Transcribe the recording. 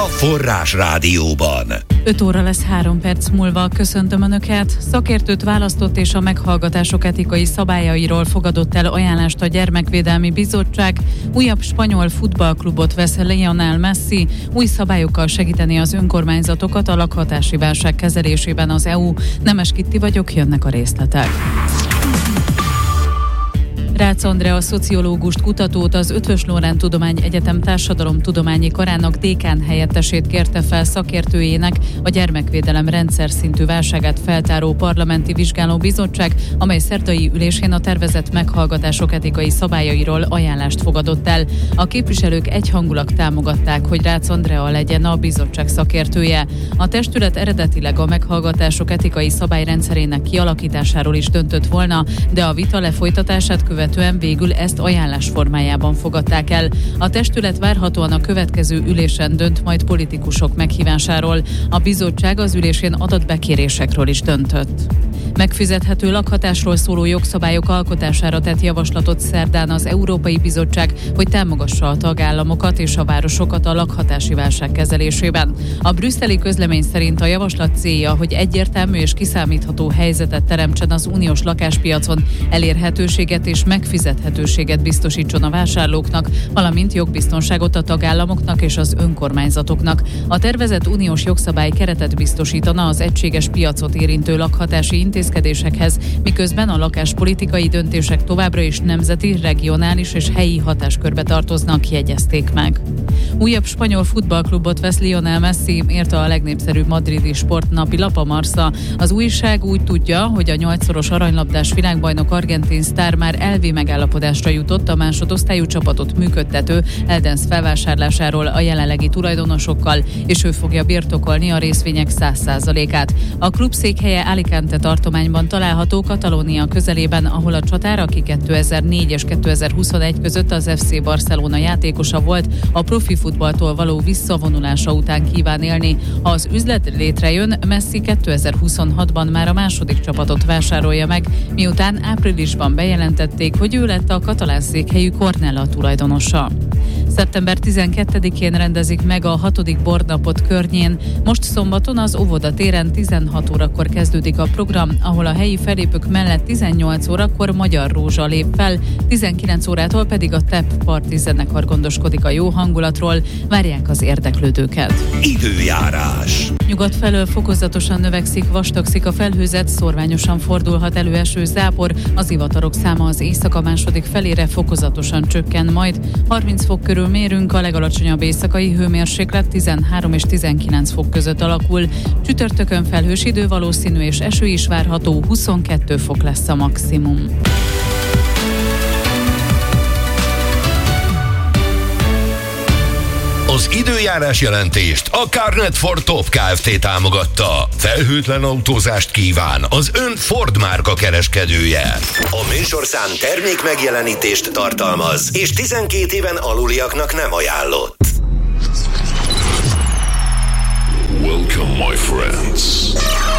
Forrás Rádióban. 5 óra lesz 3 perc múlva. Köszöntöm Önöket. Szakértőt választott és a meghallgatások etikai szabályairól fogadott el ajánlást a Gyermekvédelmi Bizottság. Újabb spanyol futballklubot vesz Lionel Messi. Új szabályokkal segíteni az önkormányzatokat a lakhatási válság kezelésében az EU. Nemes Kitti vagyok, jönnek a részletek. Rácz Andrea szociológust, kutatót, az Eötvös Loránd Tudományegyetem Társadalomtudományi Karának dékán helyettesét kérte fel szakértőjének a gyermekvédelem rendszer szintű válságát feltáró parlamenti vizsgálóbizottság, amely szerdai ülésén a tervezett meghallgatások etikai szabályairól ajánlást fogadott el. A képviselők egyhangulag támogatták, hogy Rácz Andrea legyen a bizottság szakértője. A testület eredetileg a meghallgatások etikai szabályrendszerének kialakításáról is döntött volna, de a vita lefolytatását követően végül ezt ajánlás formájában fogadták el. A testület várhatóan a következő ülésen dönt majd politikusok meghívásáról. A bizottság az ülésén adatbekérésekről is döntött. Megfizethető lakhatásról szóló jogszabályok alkotására tett javaslatot szerdán az Európai Bizottság, hogy támogassa a tagállamokat és a városokat a lakhatási válság kezelésében. A brüsszeli közlemény szerint a javaslat célja, hogy egyértelmű és kiszámítható helyzetet teremtsen az uniós lakáspiacon, elérhetőséget és megfizethetőséget biztosítson a vásárlóknak, valamint jogbiztonságot a tagállamoknak és az önkormányzatoknak. A tervezett uniós jogszabály keretet biztosítana az egységes piacot érintő lakhatási intézkedésekhez, miközben a lakáspolitikai döntések továbbra is nemzeti, regionális és helyi hatáskörbe tartoznak, jegyezték meg. Újabb spanyol futballklubot vesz Lionel Messi, írta a legnépszerűbb madridi sportnapilap, a Marca. Az újság úgy tudja, hogy a 8-szoros aranylabdás világbajnok argentin sztár már elvi megállapodásra jutott a másodosztályú csapatot működtető Eldance felvásárlásáról a jelenlegi tulajdonosokkal, és ő fogja birtokolni a részvények 100%-át. A klub székhelye Alicante tartományban található, Katalónia közelében, ahol a csatár, aki 2004 és 2021 között az FC Barcelona játékosa volt, a profi futballtól való visszavonulása után kíván élni. Ha az üzlet létrejön, Messi 2026-ban már a második csapatot vásárolja meg, miután áprilisban bejelentették, hogy ő lett a katalán székhelyű Cornellà tulajdonosa. Szeptember 12-én rendezik meg a 6. bordnapot Környén. Most szombaton az Óvoda téren 16 órakor kezdődik a program, ahol a helyi fellépők mellett 18 órakor Magyar Rózsa lép fel, 19 órától pedig a Tepp Party zenekar gondoskodik a jó hangulatról, várják az érdeklődőket. Időjárás. Nyugat felől fokozatosan növekszik, vastagszik a felhőzet, szórványosan fordulhat elő eső, zápor, az zivatarok száma az éjszaka második felére fokozatosan csökken majd. 30 fok körül mérünk, a legalacsonyabb éjszakai hőmérséklet 13 és 19 fok között alakul. Csütörtökön felhős idő valószínű és eső is várható, 22 fok lesz a maximum. Az időjárás jelentést a Carnet Ford Top Kft. Támogatta. Felhőtlen autózást kíván az ön Ford márka kereskedője. A műsorszám termék megjelenítést tartalmaz, és 12 éven aluliaknak nem ajánlott. Welcome, my friends.